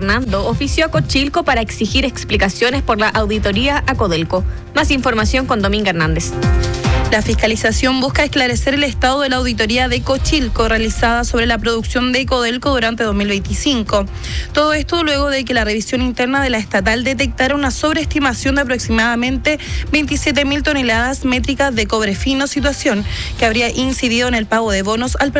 Fernando ofició a Cochilco para exigir explicaciones por la auditoría a Codelco. Más información con Dominga Hernández. La fiscalización busca esclarecer el estado de la auditoría de Cochilco realizada sobre la producción de Codelco durante 2025. Todo esto luego de que la revisión interna de la estatal detectara una sobreestimación de aproximadamente 27.000 toneladas métricas de cobre fino, situación que habría incidido en el pago de bonos al personal